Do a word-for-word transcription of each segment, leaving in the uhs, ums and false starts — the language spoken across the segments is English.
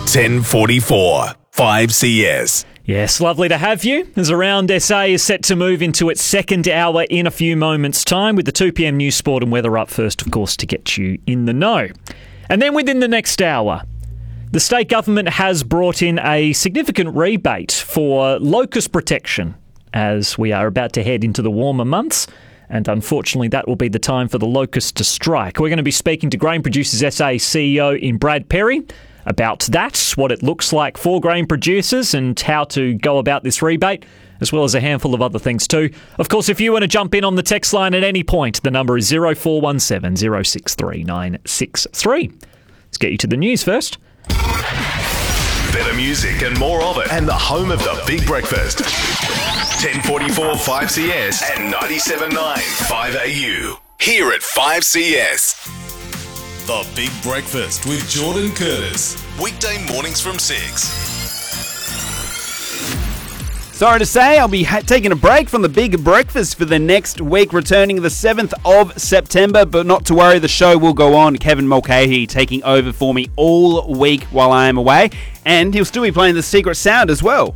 ten forty-four, five C S. Yes, lovely to have you, as Around S A is set to move into its second hour in a few moments' time, with the two p.m. news, sport and weather up first, of course, to get you in the know. And then within the next hour, the state government has brought in a significant rebate for locust protection as we are about to head into the warmer months. And unfortunately, that will be the time for the locust to strike. We're going to be speaking to Grain Producers S A C E O in Brad Perry about that, what it looks like for grain producers and how to go about this rebate, as well as a handful of other things too. Of course, if you want to jump in on the text line at any point, the number is zero four one seven, zero six three, nine six three. Let's get you to the news first. Better music and more of it. And the home of the Big Breakfast. ten forty-four, five C S and ninety-seven point nine, five A U. Here at five C S. The Big Breakfast with Jordan Curtis. Weekday mornings from six. Sorry to say, I'll be ha- taking a break from the Big Breakfast for the next week, returning the seventh of September, but not to worry, the show will go on. Kevin Mulcahy taking over for me all week while I am away, and he'll still be playing the Secret Sound as well.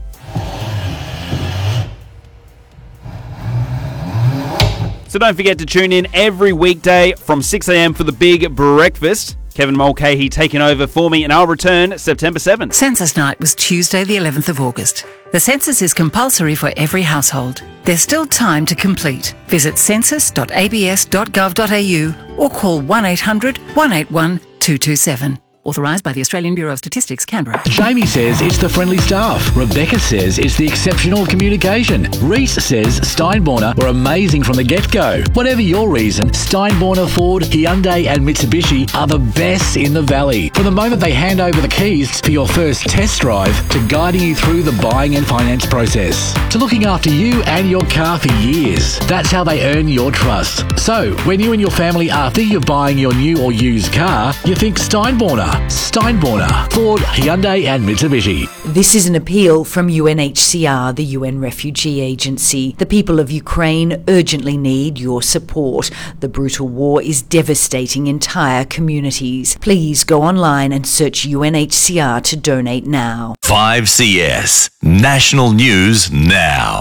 So don't forget to tune in every weekday from six a.m. for the Big Breakfast. Kevin Mulcahy taking over for me, and I'll return September seventh. Census night was Tuesday the eleventh of August. The census is compulsory for every household. There's still time to complete. Visit census dot a b s dot gov dot a u or call one eight hundred, one eight one, two two seven. Authorised by the Australian Bureau of Statistics, Canberra. Jamie says it's the friendly staff. Rebecca says it's the exceptional communication. Reese says Steinborner were amazing from the get-go. Whatever your reason, Steinborner, Ford, Hyundai and Mitsubishi are the best in the valley. From the moment they hand over the keys for your first test drive to guiding you through the buying and finance process, to looking after you and your car for years. That's how they earn your trust. So, when you and your family are thinking of buying your new or used car, you think Steinborner. Steinborner, Ford, Hyundai and Mitsubishi. This is an appeal from U N H C R, the U N Refugee Agency. The people of Ukraine urgently need your support. The brutal war is devastating entire communities. Please go online and search U N H C R to donate now. five C S. National News Now.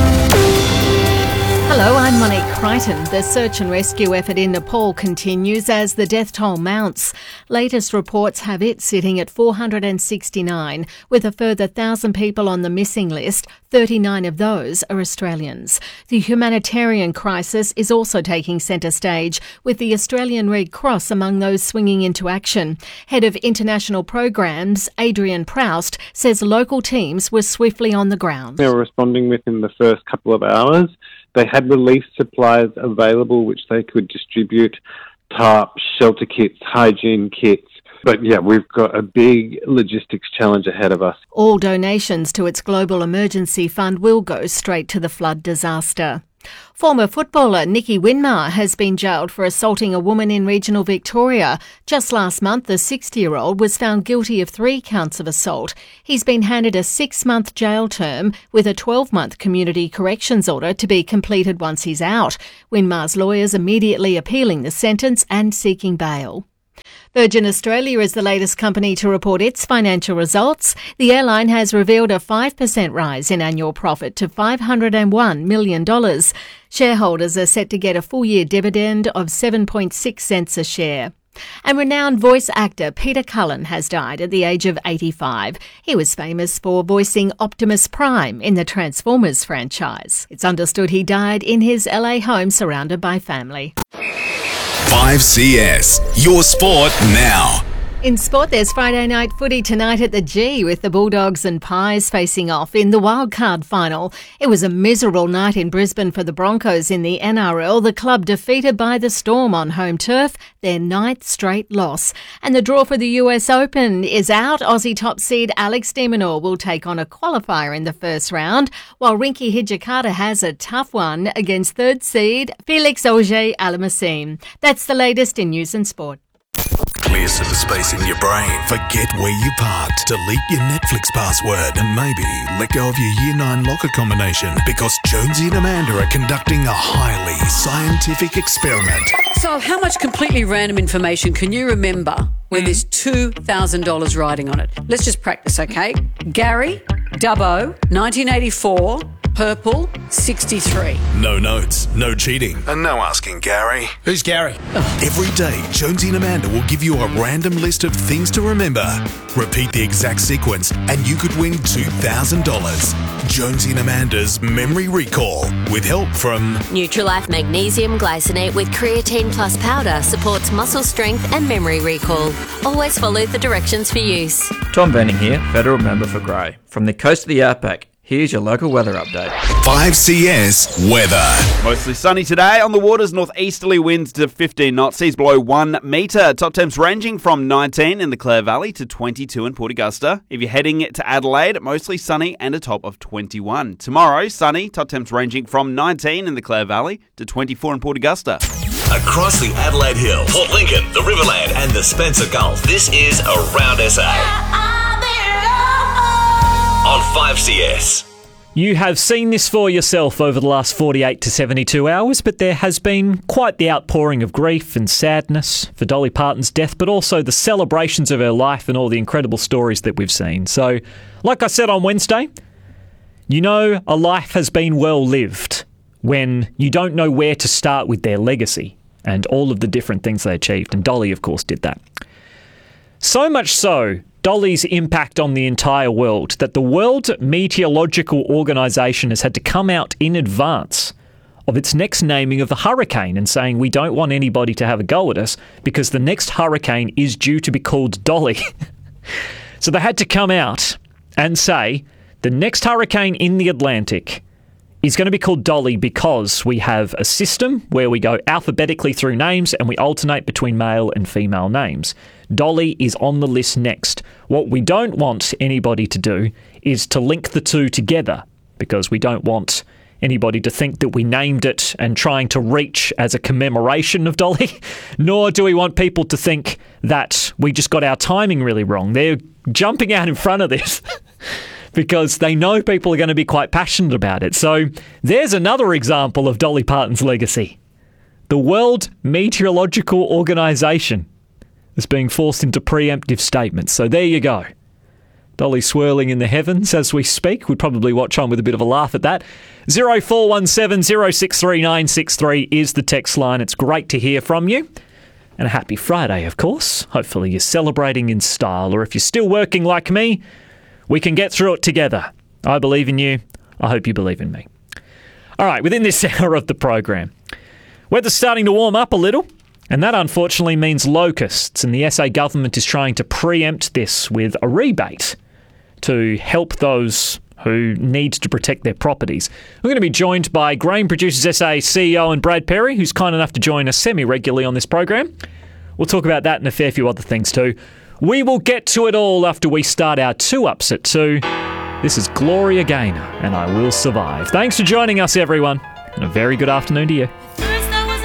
Hello, I'm Monique Crichton. The search and rescue effort in Nepal continues as the death toll mounts. Latest reports have it sitting at four hundred sixty-nine, with a further one thousand people on the missing list. thirty-nine of those are Australians. The humanitarian crisis is also taking centre stage, with the Australian Red Cross among those swinging into action. Head of International Programs, Adrian Proust, says local teams were swiftly on the ground. They were responding within the first couple of hours. They had relief supplies available which they could distribute, tarps, shelter kits, hygiene kits. But yeah, we've got a big logistics challenge ahead of us. All donations to its Global Emergency Fund will go straight to the flood disaster. Former footballer Nicky Winmar has been jailed for assaulting a woman in regional Victoria. Just last month, the sixty-year-old was found guilty of three counts of assault. He's been handed a six-month jail term with a twelve-month community corrections order to be completed once he's out. Winmar's lawyers immediately appealing the sentence and seeking bail. Virgin Australia is the latest company to report its financial results. The airline has revealed a five percent rise in annual profit to five hundred one million dollars. Shareholders are set to get a full-year dividend of seven point six cents a share. And renowned voice actor Peter Cullen has died at the age of eighty-five. He was famous for voicing Optimus Prime in the Transformers franchise. It's understood he died in his L A home surrounded by family. five C S. Your sport now. In sport, there's Friday night footy tonight at the G with the Bulldogs and Pies facing off in the wildcard final. It was a miserable night in Brisbane for the Broncos in the N R L. The club defeated by the Storm on home turf, their ninth straight loss. And the draw for the U S Open is out. Aussie top seed Alex de Minaur will take on a qualifier in the first round, while Rinky Hijikata has a tough one against third seed Felix Auger-Aliassime. That's the latest in news and sport. clear some space in your brain. Forget where you parked. Delete your Netflix password and maybe let go of your year nine locker combination because Jonesy and Amanda are conducting a highly scientific experiment. So how much completely random information can you remember when there's two thousand dollars riding on it? Let's just practice, okay? Gary, Dubbo, nineteen eighty-four, purple, sixty-three. No notes, no cheating, and no asking Gary. Who's Gary? Every day, Jonesy and Amanda will give you a random list of things to remember. Repeat the exact sequence, and you could win two thousand dollars. Jonesy and Amanda's Memory Recall, with help from Nutrilife Magnesium Glycinate with Creatine Plus Powder supports muscle strength and memory recall. Always follow the directions for use. Tom Venning here, Federal Member for Grey. From the coast of the Outback, here's your local weather update. five C S weather. Mostly sunny today. On the waters, northeasterly winds to fifteen knots, seas below one metre. Top temps ranging from nineteen in the Clare Valley to twenty-two in Port Augusta. If you're heading to Adelaide, mostly sunny and a top of twenty-one. Tomorrow, sunny, top temps ranging from nineteen in the Clare Valley to twenty-four in Port Augusta. Across the Adelaide Hills, Port Lincoln, the Riverland and the Spencer Gulf, this is Around S A. On five C S. You have seen this for yourself over the last forty-eight to seventy-two hours, but there has been quite the outpouring of grief and sadness for Dolly Parton's death, but also the celebrations of her life and all the incredible stories that we've seen. So, like I said on Wednesday, you know a life has been well lived when you don't know where to start with their legacy and all of the different things they achieved, and Dolly, of course, did that. So much so, Dolly's impact on the entire world, that the World Meteorological Organization has had to come out in advance of its next naming of the hurricane and saying we don't want anybody to have a go at us because the next hurricane is due to be called Dolly. So they had to come out and say the next hurricane in the Atlantic is going to be called Dolly because we have a system where we go alphabetically through names and we alternate between male and female names. Dolly is on the list next. What we don't want anybody to do is to link the two together because we don't want anybody to think that we named it and trying to reach as a commemoration of Dolly, nor do we want people to think that we just got our timing really wrong. They're jumping out in front of this because they know people are going to be quite passionate about it. So there's another example of Dolly Parton's legacy. The World Meteorological Organization is being forced into preemptive statements. So there you go. Dolly swirling in the heavens as we speak. We'd probably watch on with a bit of a laugh at that. zero four one seven, zero six three nine six three is the text line. It's great to hear from you. And a happy Friday, of course. Hopefully you're celebrating in style, or if you're still working like me, we can get through it together. I believe in you. I hope you believe in me. All right, within this hour of the program, weather's starting to warm up a little, and that unfortunately means locusts, and the S A government is trying to preempt this with a rebate to help those who need to protect their properties. We're going to be joined by Grain Producers S A C E O and Brad Perry, who's kind enough to join us semi-regularly on this program. We'll talk about that and a fair few other things too. We will get to it all after we start our two-ups at two. This is Gloria Gaynor, and I Will Survive. Thanks for joining us, everyone, and a very good afternoon to you.